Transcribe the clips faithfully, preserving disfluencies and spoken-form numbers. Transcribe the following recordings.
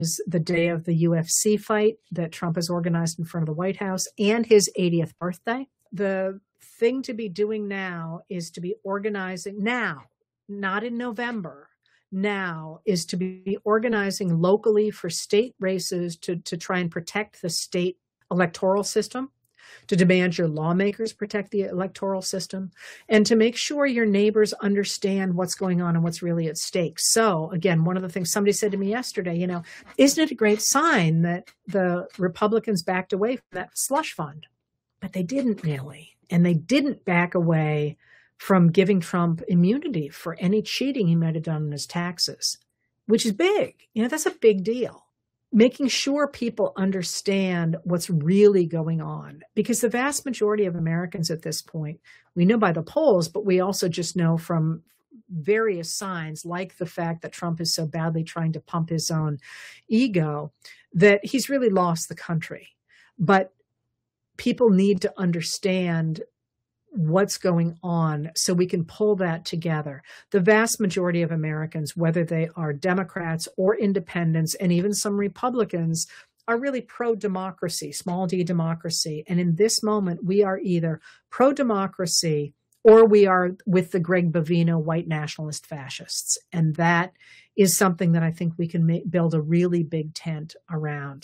is the day of the U F C fight that Trump has organized in front of the White House and his eightieth birthday. The thing to be doing now is to be organizing now, not in November. Now is to be organizing locally for state races to, to try and protect the state electoral system, to demand your lawmakers protect the electoral system, and to make sure your neighbors understand what's going on and what's really at stake. So again, one of the things somebody said to me yesterday, you know, isn't it a great sign that the Republicans backed away from that slush fund? But they didn't really. And they didn't back away from giving Trump immunity for any cheating he might have done on his taxes, which is big. You know, that's a big deal. Making sure people understand what's really going on, because the vast majority of Americans at this point, we know by the polls, but we also just know from various signs, like the fact that Trump is so badly trying to pump his own ego, that he's really lost the country. But people need to understand what's going on so we can pull that together. The vast majority of Americans, whether they are Democrats or independents, and even some Republicans, are really pro-democracy, small d democracy. And in this moment, we are either pro-democracy or we are with the Greg Bovino white nationalist fascists. And that is something that I think we can make, build a really big tent around.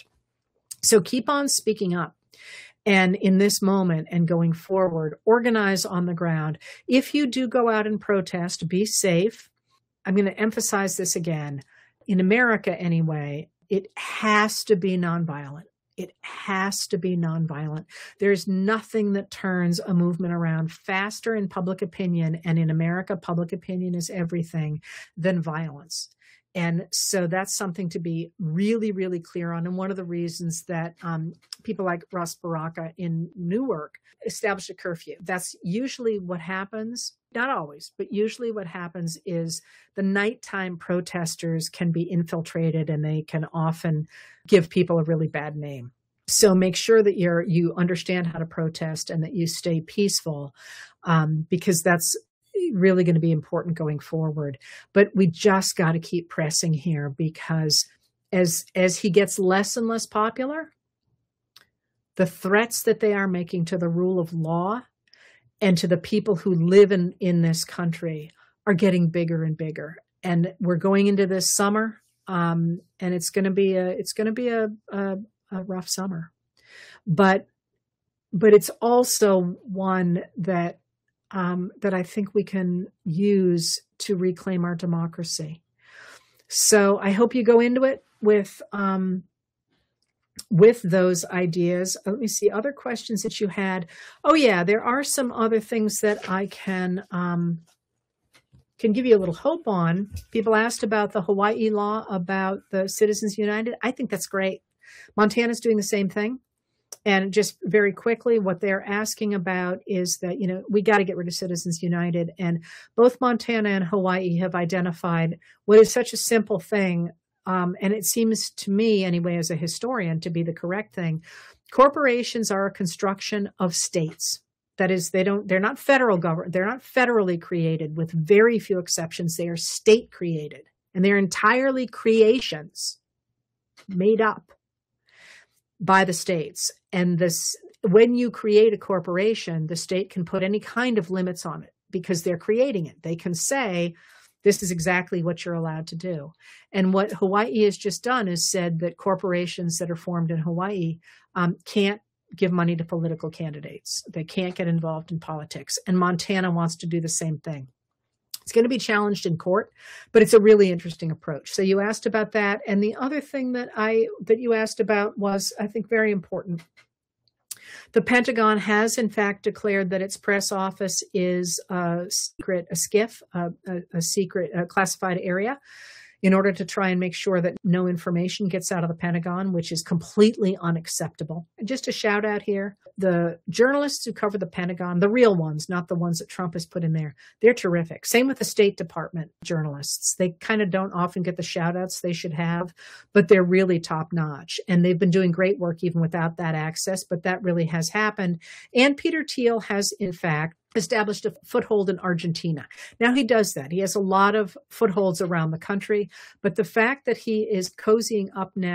So keep on speaking up. And in this moment and going forward, organize on the ground. If you do go out and protest, be safe. I'm going to emphasize this again. In America, anyway, it has to be nonviolent. It has to be nonviolent. There's nothing that turns a movement around faster in public opinion, and in America, public opinion is everything, than violence. And so that's something to be really, really clear on. And one of the reasons that um, people like Ross Baraka in Newark established a curfew. That's usually what happens, not always, but usually what happens is the nighttime protesters can be infiltrated and they can often give people a really bad name. So make sure that you're, you understand how to protest and that you stay peaceful, um, because that's really going to be important going forward. But we just got to keep pressing here, because as as he gets less and less popular, the threats that they are making to the rule of law and to the people who live in, in this country are getting bigger and bigger. And we're going into this summer, um, and it's going to be a it's going to be a, a, a rough summer. But but it's also one that Um, that I think we can use to reclaim our democracy. So I hope you go into it with um, with those ideas. Let me see, other questions that you had. Oh yeah, there are some other things that I can um, can give you a little hope on. People asked about the Hawaii law about the Citizens United. I think that's great. Montana's doing the same thing. And just very quickly, what they're asking about is that, you know, we got to get rid of Citizens United. And both Montana and Hawaii have identified what is such a simple thing. Um, and it seems to me, anyway, as a historian, to be the correct thing. Corporations are a construction of states. That is, they don't, they're not federal government. They're not federally created, with very few exceptions. They are state created, and they're entirely creations made up by the states. And this, when you create a corporation, the state can put any kind of limits on it because they're creating it. They can say, this is exactly what you're allowed to do. And what Hawaii has just done is said that corporations that are formed in Hawaii um, can't give money to political candidates. They can't get involved in politics. And Montana wants to do the same thing. It's going to be challenged in court, but it's a really interesting approach. So you asked about that. And the other thing that I that you asked about was, I think, very important. The Pentagon has, in fact, declared that its press office is a secret, a SCIF, a, a, a secret a classified area, in order to try and make sure that no information gets out of the Pentagon, which is completely unacceptable. And just a shout out here, the journalists who cover the Pentagon, the real ones, not the ones that Trump has put in there, they're terrific. Same with the State Department journalists. They kind of don't often get the shout outs they should have, but they're really top notch. And they've been doing great work even without that access, but that really has happened. And Peter Thiel has, in fact, established a foothold in Argentina. Now he does that. He has a lot of footholds around the country, but the fact that he is cozying up now